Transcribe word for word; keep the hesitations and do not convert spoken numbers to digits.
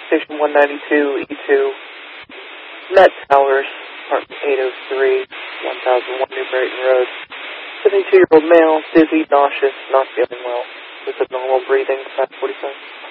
Station one ninety-two, E two, Met Towers, apartment eight oh three, one thousand one New Brighton Road. seventy-two-year-old male, dizzy, nauseous, not feeling well. With abnormal breathing, five forty-five.